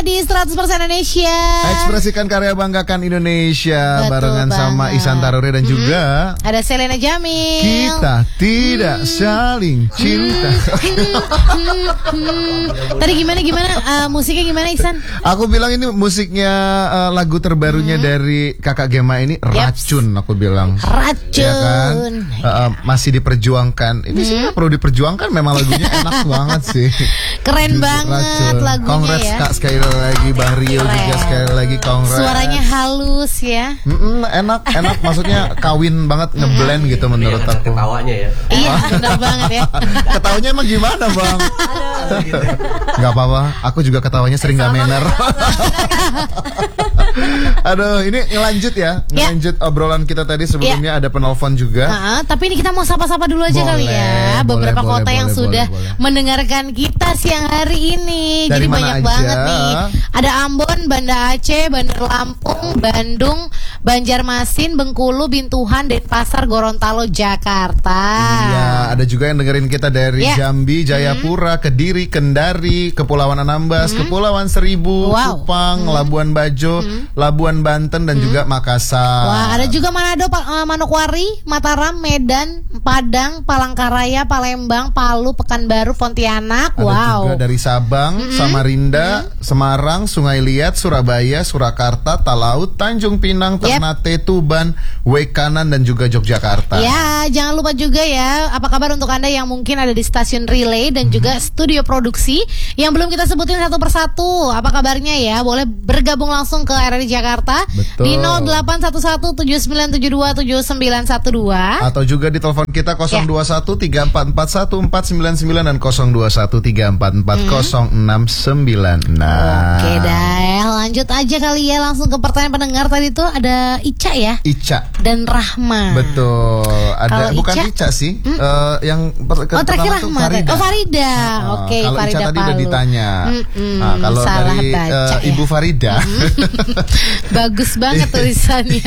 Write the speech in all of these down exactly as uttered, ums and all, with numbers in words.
bersama di seratus persen Indonesia. Ekspresikan karya, banggakan Indonesia. Betul barengan banget. Sama Ihsan Taruri dan mm-hmm. juga ada Selena Jamil. Kita tidak hmm. saling cinta. Tadi gimana gimana uh, musiknya gimana Ihsan? Aku bilang ini musiknya uh, lagu terbarunya hmm. dari Kakak Gema ini Racun. Aku bilang Racun ya kan? uh, uh, masih diperjuangkan. Ini hmm. sih perlu diperjuangkan. Memang lagunya enak banget sih. Keren Justru banget Racun. Lagunya Kongres ya. Kak sekali lagi Bang Rio Keren. Juga sekali lagi kongres. Suaranya halus ya. Mm-mm, enak enak maksudnya kawin banget ngeblend gitu menurut ya, aku. Ketawanya ya. Iya benar banget ya. Ketawanya emang gimana Bang? Gak apa-apa. Aku juga ketawanya sering gak manner. Aduh, ini ngelanjut ya, ngelanjut ya. Obrolan kita tadi sebelumnya ya. Ada penelpon juga. Nah, tapi ini kita mau sapa-sapa dulu aja boleh, kali ya. Beberapa boleh, kota boleh, yang boleh, sudah boleh, boleh. mendengarkan kita siang hari ini. Dari Jadi banyak aja? banget nih. Ada Ambon, Banda Aceh, Bandar Lampung, Bandung, Banjarmasin, Bengkulu, Bintuhan, Denpasar, Gorontalo, Jakarta. Iya, ada juga yang dengerin kita dari ya. Jambi, Jayapura, hmm. Kediri, Kendari, Kepulauan Anambas, hmm. Kepulauan Seribu, wow. Kupang, hmm. Labuan Bajo, hmm. Labuan Banten dan hmm. juga Makassar. Wah, ada juga Manado, uh, Manokwari, Mataram, Medan, Padang, Palangkaraya, Palembang, Palu, Pekanbaru, Pontianak. Ada wow. juga dari Sabang, hmm. Samarinda, hmm. Semarang, Sungai Liat, Surabaya, Surakarta, Talaut, Tanjung Pinang, Ternate, yep. Tuban, Wekanan dan juga Yogyakarta. Ya, jangan lupa juga ya. Apa kabar untuk Anda yang mungkin ada di stasiun relay dan hmm. juga studio produksi yang belum kita sebutin satu persatu. Apa kabarnya ya? Boleh bergabung langsung ke R R I Jakarta. Betul. Di nol delapan satu satu tujuh sembilan tujuh dua tujuh sembilan satu dua atau juga di telepon kita nol dua satu tiga empat empat satu empat sembilan sembilan dan nol dua satu tiga empat empat nol enam sembilan enam. Oke dah, lanjut aja kali ya langsung ke pertanyaan pendengar. Tadi tuh ada Ica ya? Ica dan Rahma. Betul. Ada Kalo bukan Ica, Ica sih. Hmm? Uh, yang per, oh terakhir Rahma. Farida. Oh Farida. Uh, Oke, okay, kalau Farida Ica tadi Palu. Udah ditanya. Mm-mm, nah, kalau dari baca, uh, ya? Ibu Farida. Bagus banget tulisannya.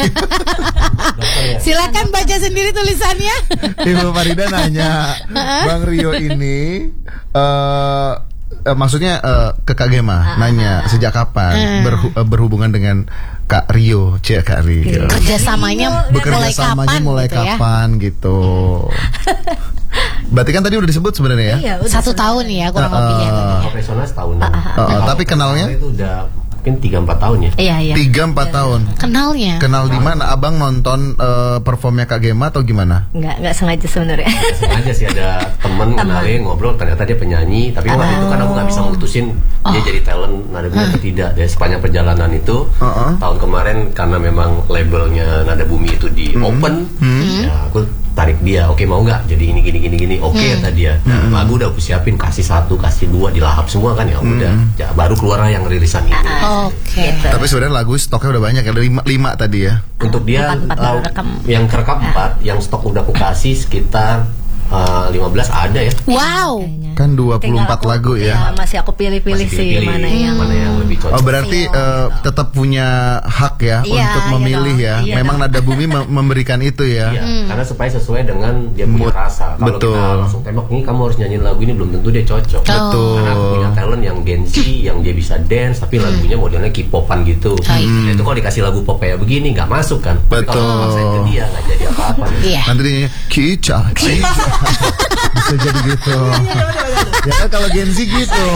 Silakan baca sendiri tulisannya. Ibu Farida nanya, Bang Rio ini uh, uh, maksudnya uh, ke Kak Gema nanya sejak kapan berhu- uh, berhubungan dengan Kak Rio, Cik Kak Rio. Kerjasamanya Bekerja samanya mulai gitu kapan ya? Gitu. Berarti kan tadi udah disebut sebenarnya ya? Iya, satu tahun ya kurang uh, lebih ya. Profesional setahun. Uh, uh, uh, tapi kenalnya itu udah mungkin tiga empat tahun ya. Iya, iya. tiga empat ya, tahun. Kenalnya. Kenal di mana? Abang nonton uh, performnya Kak Gema atau gimana? Enggak, enggak sengaja sebenarnya. Enggak sengaja sih, ada temen kenalin ngobrol ternyata dia penyanyi, tapi oh. waktu itu kan aku nggak bisa mutusin oh. dia jadi talent Nada Bumi atau tidak. Dari sepanjang perjalanan itu uh-uh. tahun kemarin karena memang labelnya Nada Bumi itu di hmm. open, hmm. ya aku tarik dia, oke mau nggak jadi ini gini gini gini, oke hmm. kata dia. Nah, hmm. lagu udah aku siapin, kasih satu, kasih dua, dilahap semua kan ya udah, hmm. ya, baru keluar yang rilisan ini. Oke. Okay. Tapi sebenarnya lagu stoknya udah banyak ya, lima, lima tadi ya. Untuk dia empat, empat, lagu, rekam. yang kerekam empat, yang stok udah aku kasih sekitar uh, lima belas ada ya. Wow. Kan dua puluh empat aku, lagu ya. ya. Masih aku pilih-pilih masih sih pilih, mana hmm. yang mana yang lebih cocok. Oh berarti uh, tetap punya hak ya iya, untuk memilih iya ya. Iya Memang dong. Nada Bumi mem- memberikan itu ya. Iya, hmm. karena supaya sesuai dengan dia punya Mood. rasa. Kalau Betul. kita langsung tembak nih kamu harus nyanyiin lagu ini, belum tentu dia cocok. Betul. Karena aku punya talent yang dance, yang dia bisa dance tapi hmm. lagunya modelnya K-popan gitu. Hmm. Nah, itu kalau dikasih lagu pop kayak begini nggak masuk kan. Betul. Tapi kalau maksain ke dia nggak jadi apa-apa. Iya. Nanti dia Kica, Kica. Bisa jadi gitu. Ya kan kalau Gen Z gitu.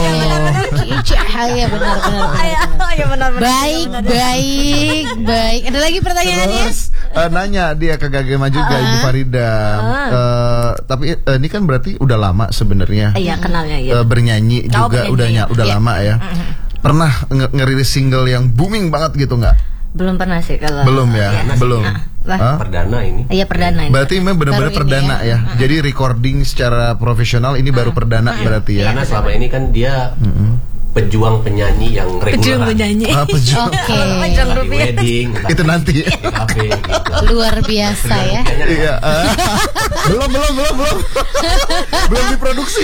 Ya benar-benar. Ya benar-benar. Baik, baik, baik. Ada lagi pertanyaannya? Terus uh, nanya dia ke Kak Gema juga uh-huh. Ibu Farida. Uh-huh. Uh, tapi uh, ini kan berarti udah lama sebenarnya. Iya kenalnya ya. Uh, bernyanyi oh, juga bernyanyi, udah ya. udah ya. lama ya. Uh-huh. Pernah nge- ngerilis single yang booming banget gitu nggak? Belum pernah sih kalau. Belum ya, ya. belum. Nah, perdana ini. Iya perdana ini. Berarti memang benar-benar perdana ya. ya. Uh-huh. Jadi recording secara profesional ini uh-huh. baru perdana uh-huh. berarti ya. Karena selama ini kan dia uh-huh. pejuang penyanyi yang reguler. Pejuang penyanyi. Ah, pejuang. Oke. Okay. Di wedding. Itu nanti. Di kafe gitu. Luar biasa ya. Iya. Uh, belum belum belum belum. Belum diproduksi.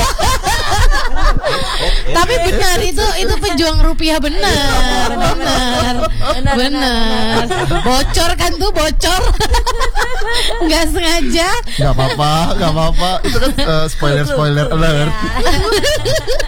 Tapi benar itu itu pejuang rupiah benar, benar, benar. Bocor kan tuh bocor, nggak sengaja. Nggak apa-apa, nggak apa-apa. Itu kan uh, spoiler spoiler alert.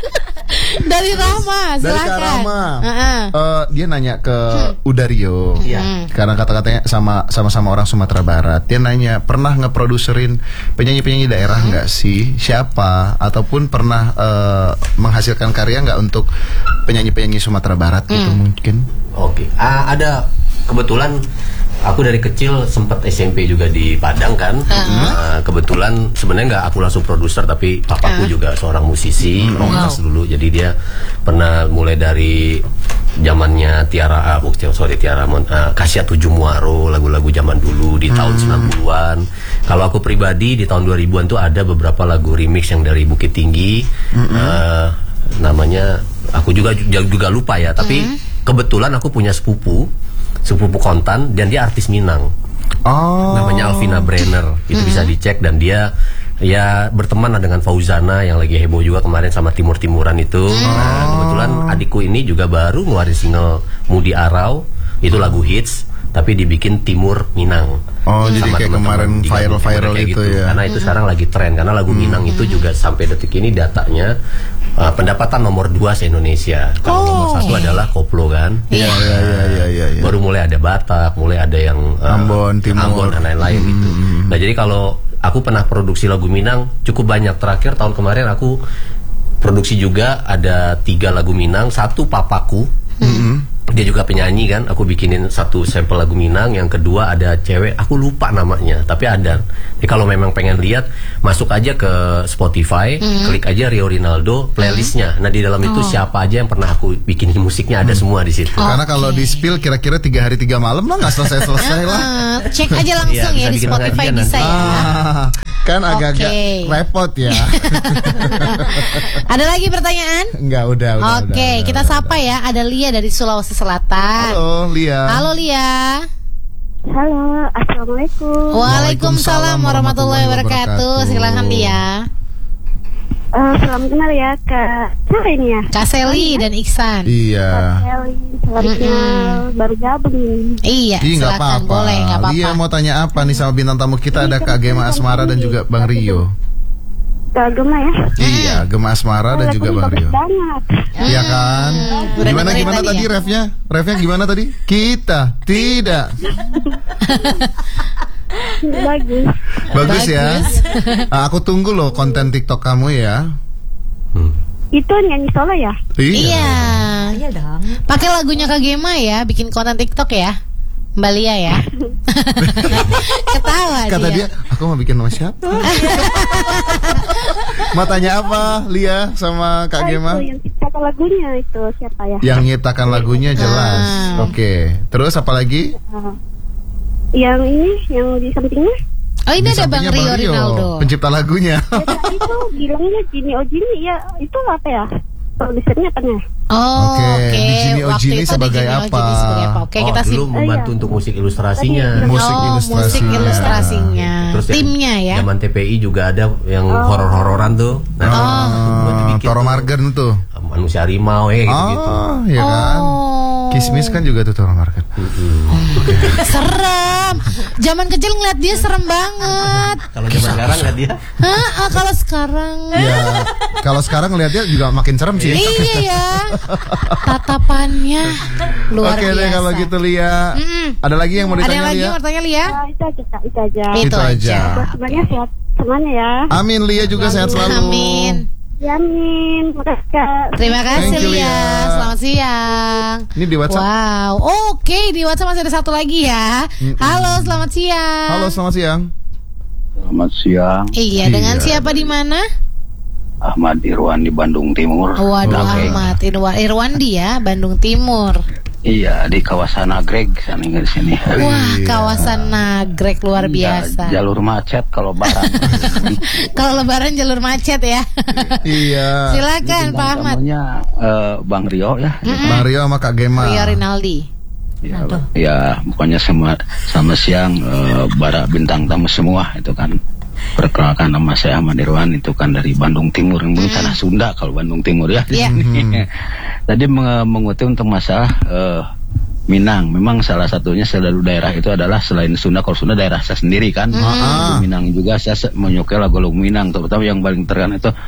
Dari Rama, silakan. Dari Kak Rama. Uh-uh. Uh, dia nanya ke Udario. Iya. Karena kata-katanya sama sama-sama orang Sumatera Barat. Dia nanya, pernah ngeproduserin penyanyi-penyanyi daerah nggak sih? Siapa? Ataupun pernah uh, menghasilkan karya nggak untuk penyanyi-penyanyi Sumatera Barat gitu mungkin? Oke, ah, ada kebetulan aku dari kecil sempat S M P juga di Padang kan. Uh, kebetulan sebenarnya nggak aku langsung produser, tapi papaku uh. juga seorang musisi, rockers wow. dulu. Jadi dia pernah mulai dari zamannya Tiara, uh, bukan sorry Tiara, uh, Kasia Tujuh Muaro, lagu-lagu zaman dulu di tahun hmm. sembilan puluhan. Kalau aku pribadi di tahun dua ribuan tuh ada beberapa lagu remix yang dari Bukit Tinggi. Hmm. Uh, namanya aku juga juga lupa ya, tapi hmm. kebetulan aku punya sepupu sepupu kontan dan dia artis Minang. Oh. Namanya Alvina Brenner. Itu hmm. bisa dicek, dan dia ya berteman dengan Fauzana yang lagi heboh juga kemarin sama timur-timuran itu. Hmm. Nah, kebetulan adikku ini juga baru ngeluarin single Mudi Arau. Itu lagu hits tapi dibikin Timur Minang. Oh, jadi kayak kemarin viral-viral itu gitu. Ya. Karena itu sekarang lagi tren, karena lagu hmm. Minang itu juga sampai detik ini datanya uh, pendapatan nomor dua se-Indonesia. Kalau oh. nomor satu adalah koplo kan. Iya, iya, iya, iya, iya. Ya. Baru mulai ada Batak, mulai ada yang uh, Ambon, Timur, Ambon dan lain-lain hmm. gitu. Nah, jadi kalau aku pernah produksi lagu Minang cukup banyak. Terakhir tahun kemarin aku produksi juga ada tiga lagu Minang. Satu papaku. Hmm. Dia juga penyanyi kan, aku bikinin satu sampel lagu Minang. Yang kedua ada cewek, aku lupa namanya, tapi ada. Jadi kalau memang pengen lihat, masuk aja ke Spotify, mm-hmm. klik aja Rio Rinaldo playlistnya. Nah di dalam itu oh. siapa aja yang pernah aku bikinin musiknya ada mm. semua di situ. Oh, karena kalau okay. di spill kira-kira tiga hari tiga malam lah nggak selesai-selesai lah. Cek aja langsung ya, ya di Spotify bisa ya. Ah, kan agak-agak okay. repot ya. Ada lagi pertanyaan? Enggak, udah. udah Oke, okay, kita udah, sapa udah. ya. Ada Lia dari Sulawesi Selatan. Halo Lia. Halo Lia. Halo, assalamualaikum. Waalaikumsalam warahmatullahi wabarakatuh. Silakan Lia. Uh, selamat kenal ya Kak. Siapa ini ya? Kak Seli dan Iksan. Iya. Kak Seli, selamat kenal. Baru gabung ini. Iya. Iya nggak apa-apa. Boleh, nggak apa-apa. Lia mau tanya apa nih sama bintang tamu kita? Ada Kak Gema Asmara dan juga Bang Rio. Kak Gema ya? Iya, Gema Asmara dan juga Bang Rio. Iya kan? Gimana gimana tadi refnya? Refnya gimana tadi? Kita tidak. Bagus. Bagus ya. Aku tunggu loh konten TikTok kamu ya. Hmm. Itu nyanyi solo ya? Iya. Iya dong. Pakai lagunya Kak Gema ya, bikin konten TikTok ya. Mbak Lia ya. Ketawa Kata dia, aku mau bikin nama siapa? Mau tanya apa Lia sama Kak Gema? Oh, yang ciptakan lagunya itu siapa ya? Yang nyiptakan lagunya jelas. Ah. Oke. Okay. Terus apa lagi? Uh, yang ini, yang di sampingnya? Oh ini di ada Bang Rio, Rio Rinaldo, pencipta lagunya. Ya, itu bilangnya Jini Ojini ya. Itu apa ya? Produsernya apa nih? Oh, oke. Okay. Okay. Jini Ojini sebagai apa? Oke, okay, oh, kita dulu membantu oh, iya. untuk musik ilustrasinya. Musik oh, ilustrasinya. Musik ilustrasinya. Terus timnya ya. Zaman T P I juga ada yang oh. horor-hororan tuh. Nah, oh, Toro Margen tuh. Manusia harimau ya gitu-gitu. Oh, iya kan. Oh. Kismis kan juga tuh Toro Margen. Mm-hmm. Okay. Serem. Zaman kecil ngeliat dia serem banget. Kalau zaman sekarang ngeliat dia? Hah, kalau sekarang? Ya, kalau sekarang ngeliat dia juga makin serem sih. Iya ya. Tatapannya luar Oke biasa. Oke deh kalau gitu Lia. Mm-mm. Ada lagi yang mau ditanya Lia? Ada lagi yang mau ditanya Lia? Oh, itu aja Kak, itu aja. Itu, itu aja. Semuanya sehat semuanya ya. Amin, Lia juga Amin. sehat selalu. Amin. Amin. Makasih Kak. Terima kasih you, Lia. Lia. Selamat siang. Ini di WhatsApp. Wow. Oke, okay. Di WhatsApp masih ada satu lagi ya. Mm-mm. Halo, selamat siang. Halo, selamat siang. Selamat siang. Iya, dengan iya. siapa di mana? Ahmad Irwan di Bandung Timur. Waduh, okay. Ahmad Irwan Irwandi ya, Bandung Timur. Iya, di kawasan Nagreg sana di sini. Wah, iya. Kawasan Nagreg luar biasa. Ya, jalur macet kalau lebaran. Kalau lebaran jalur macet ya. Iya. Silakan Pak Ahmad. Namanya uh, Bang Rio ya. Mm-hmm. Bang Rio sama Kak Gema. Rio Rinaldi. Ya, ya, pokoknya sama sama siang uh, bara bintang tamu semua itu kan. Perkenalkan nama saya Ahmad Irwan, itu kan dari Bandung Timur, mungkin mm. tanah Sunda kalau Bandung Timur ya. Yeah. Tadi meng- mengutip untuk masalah uh, Minang, memang salah satunya selalu daerah itu adalah selain Sunda, kalau Sunda daerah saya sendiri kan. Mm. Minang juga saya menyukai lagu-lagu Minang, terutama yang paling terkenal itu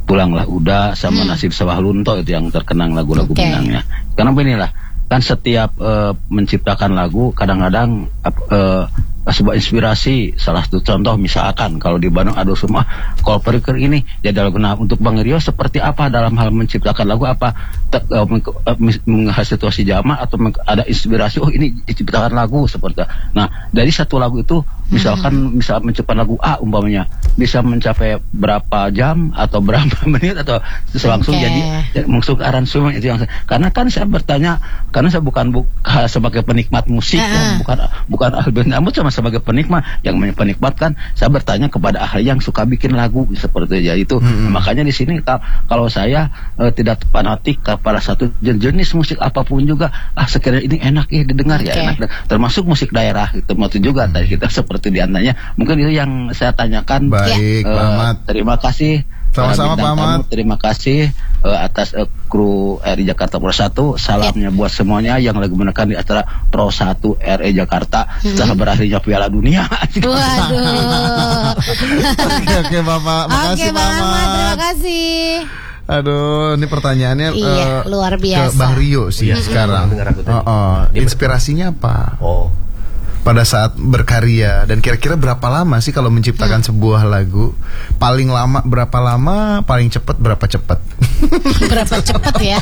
Pulanglah Uda sama hmm. Nasib Sawah Lunto itu yang terkenang lagu-lagu okay. Minangnya. Karena beginilah, kan setiap uh, menciptakan lagu kadang-kadang uh, sebuah inspirasi. Salah satu contoh misalkan kalau di Bandung ada semua kalau periker ini jadi lagu. Nah untuk Bang Rio seperti apa dalam hal menciptakan lagu, apa te, uh, menghasut situasi jamaah atau ada inspirasi oh ini diciptakan lagu seperti itu. Nah dari satu lagu itu misalkan hmm. misal menciptakan lagu A umpamanya bisa mencapai berapa jam atau berapa menit atau langsung okay. jadi, jadi langsung aransemen itu yang karena kan saya bertanya karena saya bukan bu, sebagai penikmat musik uh. ya, bukan bukan ahli namun sama sebagai penikmat yang penikmat kan saya bertanya kepada ahli yang suka bikin lagu seperti itu. Itu hmm. makanya di sini kalau saya uh, tidak fanatik kepada satu jenis musik apapun juga ah sekiranya ini enak ya didengar okay. ya enak termasuk musik daerah itu itu juga hmm. tadi kita seperti diantaranya mungkin itu yang saya tanyakan. Baik, uh, Pak Ahmad. Terima kasih. Sama-sama Pak Ahmad. Terima kasih uh, atas uh, kru R I Jakarta Pro satu. Salamnya buat semuanya yang lagi menekan di acara Pro satu R I Jakarta hmm. setelah berakhirnya Piala Dunia. Waduh. Oke, oke Bapak. Makasih Oke, Pak Ahmad. Terima kasih. Aduh, ini pertanyaannya iya, uh, luar biasa. ke Bang Rio sih iya, sekarang. Oh, oh. Inspirasinya apa? Oh. Pada saat berkarya dan kira-kira berapa lama sih kalau menciptakan hmm. sebuah lagu? Paling lama berapa lama? Paling cepat berapa cepat? Berapa cepat ya?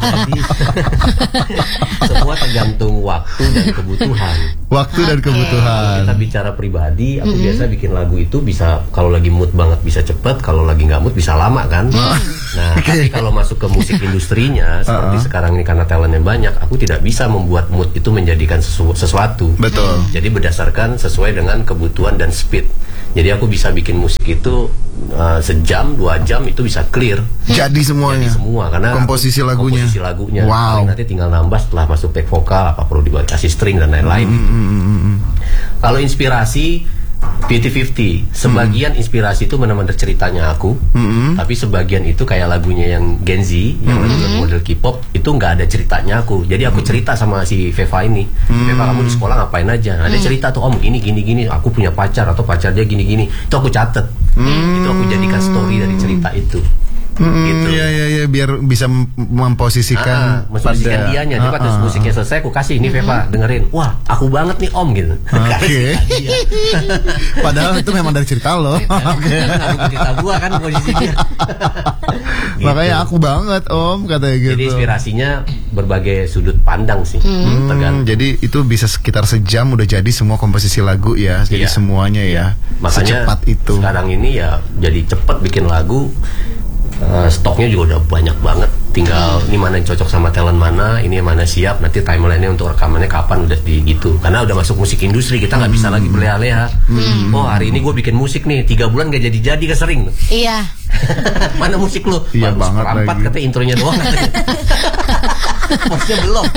Semua tergantung waktu dan kebutuhan. Waktu okay. dan kebutuhan. Kalau kita bicara pribadi, aku mm-hmm. biasa bikin lagu itu bisa kalau lagi mood banget bisa cepat, kalau lagi nggak mood bisa lama kan. Nah, tapi kalau masuk ke musik industrinya seperti uh-uh. sekarang ini karena talentnya banyak, aku tidak bisa membuat mood itu menjadikan sesu- sesuatu. Betul. Jadi berdasarkan sesuai dengan kebutuhan dan speed. Jadi aku bisa bikin musik itu uh, sejam, dua jam itu bisa clear. Jadi semuanya. Jadi semua karena komposisi lagunya. Komposisi lagunya. Wow. Nanti tinggal nambah setelah masuk back vokal, apa perlu dibuat kasih string dan lain-lain. Mm, mm, mm, mm. Kalau inspirasi lima puluh lima puluh. Sebagian mm. inspirasi itu benar-benar ceritanya aku, mm-hmm. tapi sebagian itu kayak lagunya yang Gen Z, yang mm-hmm. model K-pop itu nggak ada ceritanya aku. Jadi aku cerita sama si Veva ini, mm. Veva kamu di sekolah ngapain aja? Ada mm. cerita tuh om gini gini gini. Aku punya pacar atau pacar dia gini gini. Itu aku catet. Mm. Itu aku jadikan story dari cerita itu. Hmm, gitu. Iya iya iya biar bisa memposisikan ah, memposisikan dianya. Dia pas musiknya selesai aku kasih ini Veva dengerin. Wah, aku banget nih Om gitu. Oke. Okay. Padahal itu memang dari cerita lo. Oke. Cerita gua kan posisinya. Gitu. Makanya aku banget Om katanya gitu. Jadi inspirasinya berbagai sudut pandang sih. Hmm, hmm, jadi itu bisa sekitar sejam udah jadi semua komposisi lagu ya. Jadi iya. semuanya ya. Makanya secepat itu. Sekarang ini ya jadi cepat bikin lagu. Uh, stoknya juga udah banyak banget. Tinggal hmm. ini mana yang cocok sama talent mana, ini yang mana siap. Nanti timeline-nya untuk rekamannya kapan udah di gitu. Karena udah masuk musik industri, kita nggak hmm. bisa lagi berleha-leha. Hmm. Oh hari ini gue bikin musik nih, tiga bulan gak jadi-jadi kesering. Iya. Mana musik lu? Iya banget lagi. Empat kata intronya doang. Maksudnya belum.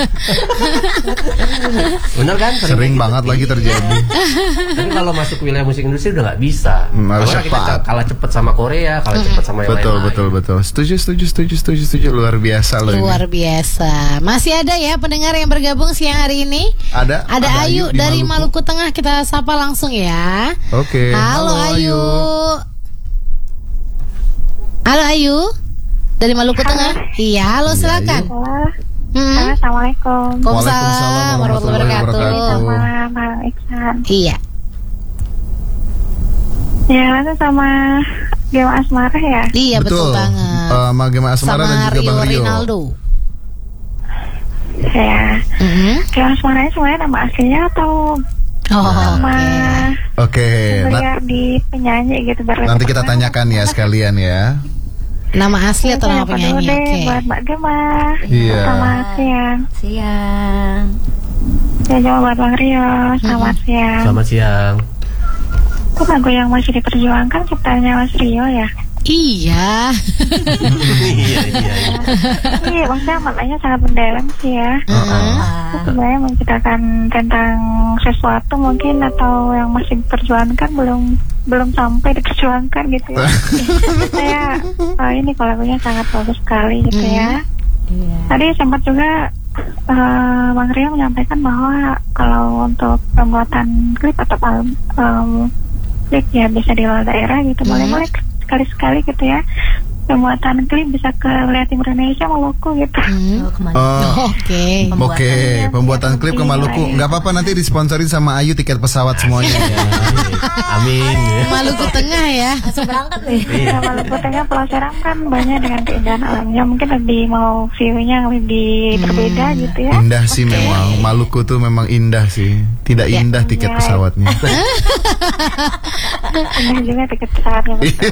Bener kan? Sering, Sering banget gitu. Lagi terjadi. Tapi kalau masuk wilayah musik industri udah nggak bisa. Hmm, harus cepat. Kita kalah cepet sama Korea, kalah cepet sama yang betul, lain-lain. Betul betul Setuju setuju setuju setuju setuju. Luar biasa loh. Luar ini. biasa. Masih ada ya pendengar yang bergabung siang hari ini? Ada. Ada, ada Ayu, Ayu dari Maluku. Maluku Tengah, kita sapa langsung ya. Oke. Okay. Halo, Halo Ayu. Ayu. Halo Ayu dari Maluku halo. Tengah. Iya, halo silakan. Hmm. Assalamualaikum. Waalaikumsalam warahmatullahi wabarakatuh. Sama Bang Iksan. Iya. Ya, lalu sama Gema Asmara ya? Iya, betul, betul banget. Uh, sama Gema Asmara sama dan juga Rio Bang Rio. Rinaldo. Ya. Mm-hmm. Gema Asmara sebenarnya nama aslinya atau oh, nama Oke. Okay. Okay. Di penyanyi gitu. Nanti kita tanyakan ya sekalian ya. Nama asli atau nama penyanyi? Oke. Okay. Buat Mbak Gema. Iya. Selamat siang. Siang. Ya, jawab buat Bang Rio. Selamat hmm. siang. Selamat siang. Itu lagu yang masih diperjuangkan ciptaannya Mas Rio ya? Iya. Iya, iya, iya. Iya, maksudnya maknanya sangat mendalam sih ya. Uh-uh. Itu sebenarnya menceritakan tentang sesuatu mungkin atau yang masih diperjuangkan belum belum sampai diperjuangkan gitu ya. Saya oh ini kalau lagunya sangat bagus sekali gitu ya. Iya. Tadi sempat juga uh, Bang Rio menyampaikan bahwa kalau untuk pembuatan klip atau album um, klip ya bisa di luar daerah gitu, boleh-boleh sekali-sekali gitu ya. pembuatan klip bisa ke wilayah Timur Indonesia, Maluku gitu. Hmm. Oh, kemana? Oh, Oke. oke, pembuatan klip ke Maluku. Nggak apa-apa, nanti disponsorin sama Ayu tiket pesawat semuanya. Amin. Maluku Tengah ya. Langsung berangkat nih. Ya, Maluku Tengah, Pulau Seram kan banyak dengan keindahan alamnya. Mungkin lebih mau view-nya lebih berbeda gitu ya. Indah sih memang, Maluku tuh memang indah sih. Tidak Ya. indah tiket Ya. pesawatnya. Indah juga tiket pesawatnya. betul.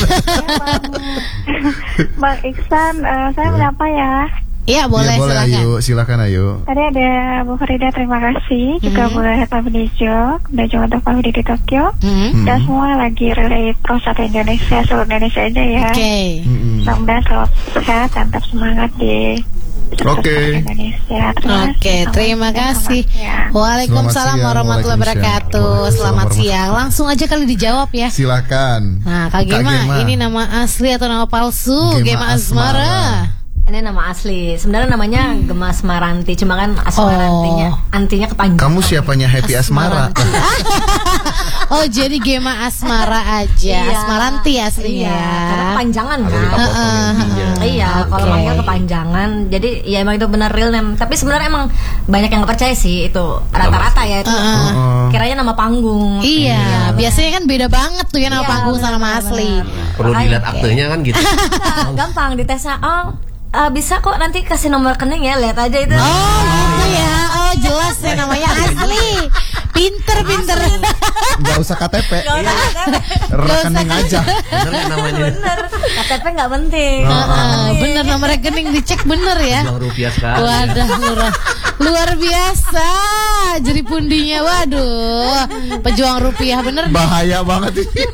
Bang Iksan, eh, saya menyapa ya. Iya boleh, Iya, boleh silakan. Ayu, silakan Ayu. Tadi ada Bu Farida, terima kasih. Juga Mhm. boleh Pak Benijo, dan juga untuk Pak Widi di Tokyo. Hmm. Dan semua lagi relay Pro satu Indonesia, seluruh Indonesia aja ya. Oke. Mm-mm. Mudah-mudahan selalu sehat, tetap semangat di Oke. Indonesia. Terima Oke, kasih. terima Selamat kasih. siang. Waalaikumsalam Selamat siang, warahmatullahi wabarakatuh. waalaikumsalam. Selamat Waalaikumsalam. siang. Langsung aja kali dijawab ya. Silakan. Nah, Kak Gema, ini nama asli atau nama palsu? Gema Gema Asmara. Ini nama asli. Sebenarnya namanya Gema Asmaranti, cuma kan Asmarantinya, Oh. antinya kepanjangan. Kamu siapanya Happy Asmara? Oh, jadi Gema Asmara aja. Iya. Asmaranti aslinya. Iya, karena kepanjangan Kalau kan. kita potong intinya. Iya, kalau Oke. manggil kepanjangan. Jadi ya emang itu benar real name. Tapi sebenarnya emang banyak yang nggak percaya sih itu. Rata-rata ya itu. Heeh. Kiranya nama panggung. Iya, biasanya kan beda banget tuh ya nama Iya, panggung sama nama benar, asli. benar. Perlu dilihat aktenya kan gitu. Nah, gampang ditesnya. Oh, eh, bisa kok nanti kasih nomor rekening ya, lihat aja itu. Oh, gitu ya. Oh, jelas ya namanya asli. Pinter, pinter. Nggak usah K T P, Gak usah K T P. rekening aja. Bener nggak namanya? Bener, K T P nggak penting. Heeh, bener nomor rekening dicek bener ya. Uang rupiah sekali. Wadah, luar, luar biasa. Jadi pundinya, waduh. Pejuang rupiah bener. Bahaya banget ini.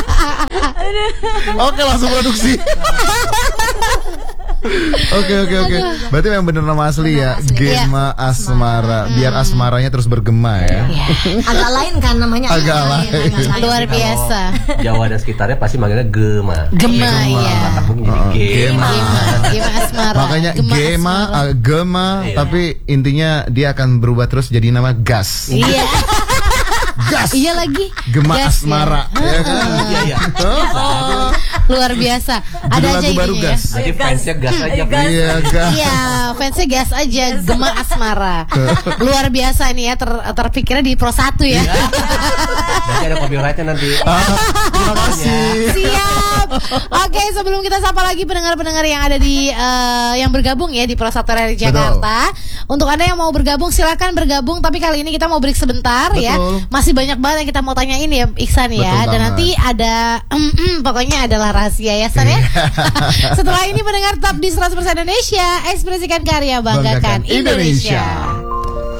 Oke, langsung produksi. Oke oke oke. Berarti memang bener nama asli ya, Gema Asmara. Biar asmaranya terus bergema ya. Agak lain kan namanya. Agak lain. agak lain. Luar Kalau biasa. Jawa dan sekitarnya pasti manggilnya Gema. Gema, iya. Batak mungkin jadi Oh, Gema. Gema, Gema Asmara. Makanya Gema Gema, Asmara. uh, Gema, Iya. tapi intinya dia akan berubah terus jadi nama Gas. Iya. Gas. Iya lagi. Gema Gas ya. Asmara. Ya kan? Iya iya. Oh. Luar biasa. Ada Judul aja lagu baru ininya ya. Gas. Jadi fansnya gas aja. Iya Gas. Iya, fansnya gas aja, Gema Asmara. Luar biasa nih ya, ter terpikirnya di Pro satu ya. Nanti ada copyrightnya nanti. Ah, terima kasih. Siap. Oke, sebelum kita sapa lagi pendengar-pendengar yang ada di eh, yang bergabung ya di Pro satu R R I Jakarta. Untuk Anda yang mau bergabung silakan bergabung, tapi kali ini kita mau break sebentar ya. Betul. Masih banyak banget yang kita mau tanyain ya Iksan ya. Betul Dan banget. nanti ada pokoknya adalah rahasia ya San ya. Setelah ini pendengar tetap di seratus persen Indonesia, ekspresikan karya, banggakan Banggakan Indonesia. Indonesia.